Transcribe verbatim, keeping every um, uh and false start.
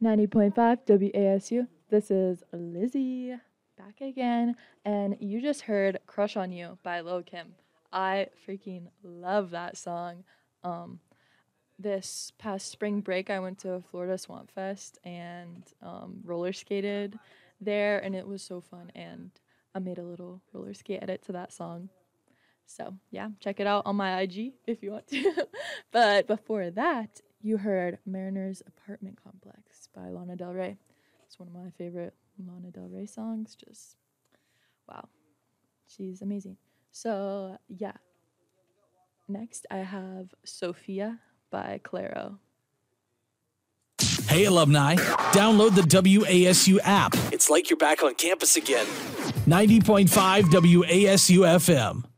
ninety point five W A S U. This is Lizzie back again, and you just heard Crush on You by Lil Kim. I freaking love that song. Um, this past spring break, I went to Florida Swamp Fest and um, roller skated there, and it was so fun. And I made a little roller skate edit to that song. So, yeah, check it out on my I G if you want to. But before that, you heard Mariner's Apartment Complex by Lana Del Rey. It's one of my favorite Lana Del Rey songs. Just, wow. She's amazing. So, yeah. Next, I have Sophia by Clairo. Hey, alumni. Download the W A S U app. It's like you're back on campus again. ninety point five W A S U F M.